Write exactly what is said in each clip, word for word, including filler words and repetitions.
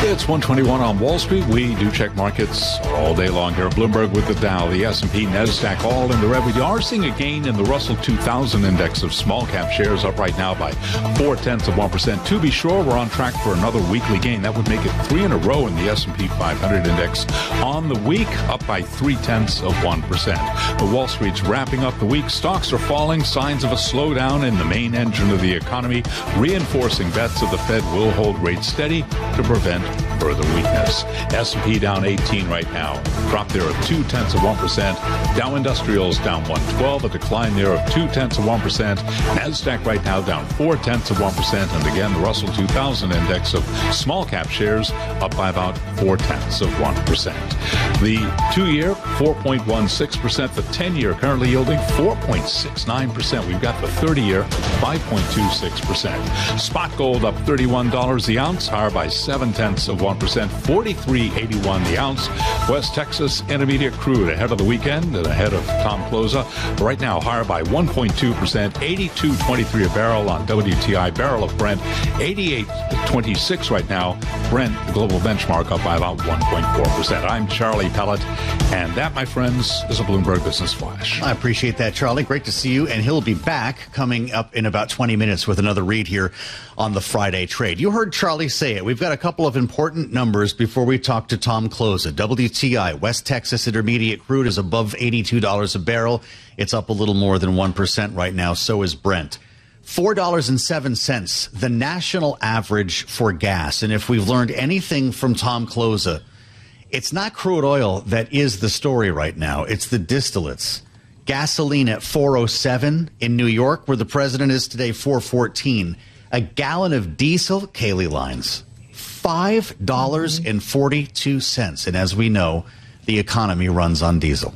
It's one twenty-one on Wall Street. We do check markets all day long here. Bloomberg with the Dow, the S and P, NASDAQ, all in the red. We are seeing a gain in the Russell two thousand index of small cap shares, up right now by four tenths of one percent. To be sure, we're on track for another weekly gain. That would make it three in a row in the S and P five hundred index on the week, up by three tenths of one percent. The Wall Street's wrapping up the week. Stocks are falling, signs of a slowdown in the main engine of the economy, reinforcing bets that the Fed will hold rates steady to prevent further weakness. S and P down eighteen right now. Drop there of two tenths of one percent. Dow Industrials down one twelve, a decline there of two tenths of one percent. NASDAQ right now down four tenths of one percent. And again, the Russell two thousand index of small cap shares up by about four tenths of one percent. The two-year, four point one six percent. The ten-year currently yielding four point six nine percent. We've got the thirty-year, five point two six percent. Spot gold up thirty-one dollars the ounce, higher by seven tenths of one percent, forty-three eighty-one the ounce. West Texas Intermediate crude ahead of the weekend and ahead of Tom Closa. Right now, higher by one point two percent, eighty-two twenty-three a barrel on W T I. Barrel of Brent, eighty-eight twenty-six right now. Brent, the global benchmark, up by about one point four percent. I'm Charlie Pellet, and that, my friends, is a Bloomberg Business Flash. I appreciate that, Charlie. Great to see you, and he'll be back coming up in about twenty minutes with another read here on the Friday trade. You heard Charlie say it. We've got a couple of important numbers before we talk to Tom Closa. W T I, West Texas Intermediate crude, is above eighty-two dollars a barrel. It's up a little more than one percent right now. So is Brent. four dollars and seven cents, the national average for gas. And if we've learned anything from Tom Closa, it's not crude oil that is the story right now. It's the distillates. Gasoline at four oh seven in New York, where the president is today, four fourteen. A gallon of diesel, Kaylee Lines, five dollars and forty-two cents. And as we know, the economy runs on diesel.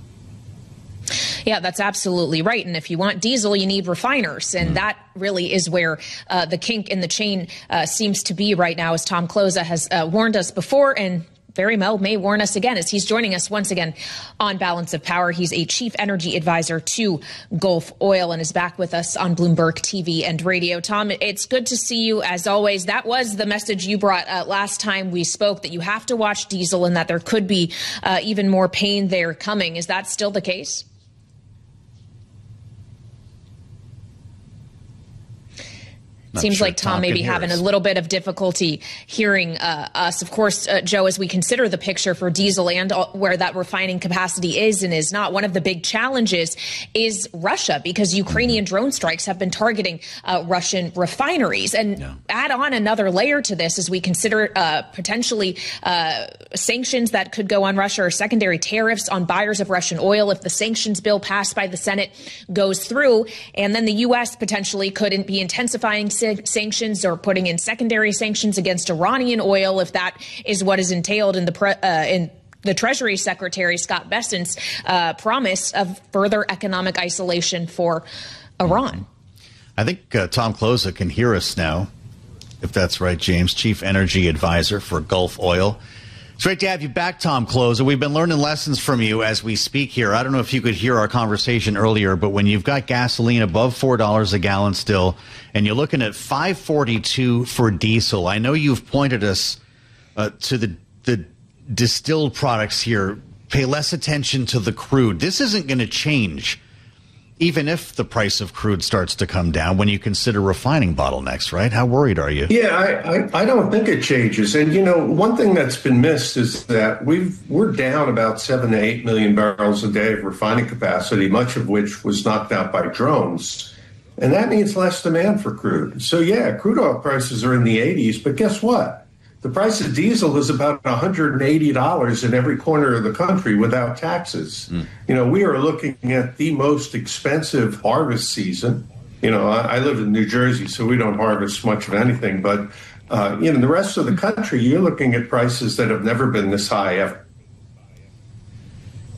Yeah, that's absolutely right. And if you want diesel, you need refiners. And mm. that really is where uh, the kink in the chain uh, seems to be right now, as Tom Closa has uh, warned us before and very well may warn us again, as he's joining us once again on Balance of Power. He's a chief energy advisor to Gulf Oil and is back with us on Bloomberg T V and radio. Tom, it's good to see you as always. That was the message you brought uh, last time we spoke, that you have to watch diesel and that there could be uh, even more pain there coming. Is that still the case? Not Seems sure like Tom, Tom may be having us. a little bit of difficulty hearing uh, us. Of course, uh, Joe, as we consider the picture for diesel and uh, where that refining capacity is and is not, one of the big challenges is Russia, because Ukrainian mm-hmm. drone strikes have been targeting uh, Russian refineries. And yeah. add on another layer to this as we consider uh, potentially uh, sanctions that could go on Russia, or secondary tariffs on buyers of Russian oil if the sanctions bill passed by the Senate goes through. And then the U S potentially couldn't be intensifying sanctions or putting in secondary sanctions against Iranian oil if that is what is entailed in the pre, uh, in the Treasury Secretary Scott Bessent's uh, promise of further economic isolation for Iran. I think uh, Tom Closa can hear us now, if that's right, James, chief energy advisor for Gulf Oil. It's great to have you back, Tom Closa. We've been learning lessons from you as we speak here. I don't know if you could hear our conversation earlier, but when you've got gasoline above four dollars a gallon still, and you're looking at five forty-two for diesel, I know you've pointed us uh, to the the distilled products here. Pay less attention to the crude. This isn't going to change, even if the price of crude starts to come down, when you consider refining bottlenecks, right? How worried are you? Yeah, I, I, I don't think it changes. And, you know, one thing that's been missed is that we've, we're down about seven to eight million barrels a day of refining capacity, much of which was knocked out by drones. And that means less demand for crude. So, yeah, crude oil prices are in the eighties, but guess what? The price of diesel is about one hundred eighty dollars in every corner of the country without taxes. Mm. You know, we are looking at the most expensive harvest season. You know, I, I live in New Jersey, so we don't harvest much of anything. But, uh, you know, the rest of the country, you're looking at prices that have never been this high ever.